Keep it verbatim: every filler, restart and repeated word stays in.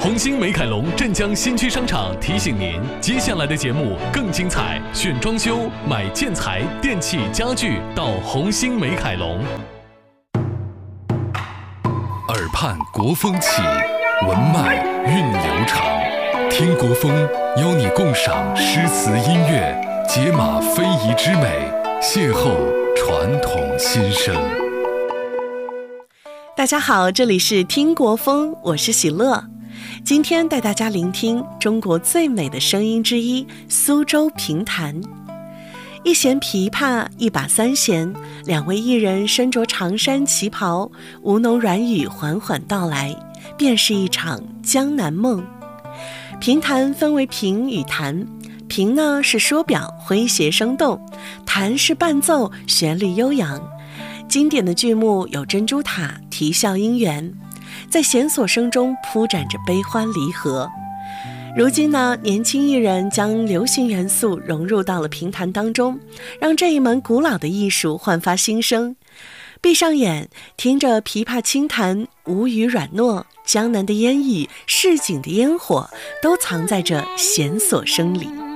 红星美凯龙镇江新区商场提醒您，接下来的节目更精彩，选装修、买建材、电器、家具到红星美凯龙。耳畔国风起，文脉韵流长。听国风，邀你共赏诗词音乐，解码非遗之美，邂逅传统新生。 大家好，这里是听国风，我是喜乐。今天带大家聆听中国最美的声音之一——苏州评弹。一弦琵琶，一把三弦，两位艺人身着长衫旗袍，吴侬软语缓缓道来，便是一场江南梦。评弹分为评与弹，评呢是说表，诙谐生动；弹是伴奏，旋律悠扬。经典的剧目有《珍珠塔》《啼笑姻缘》，在弦索声中铺展着悲欢离合。如今呢，年轻艺人将流行元素融入到了评弹当中，让这一门古老的艺术焕发新生。闭上眼，听着琵琶轻弹，吴语软糯，江南的烟雨，市井的烟火，都藏在这弦索声里。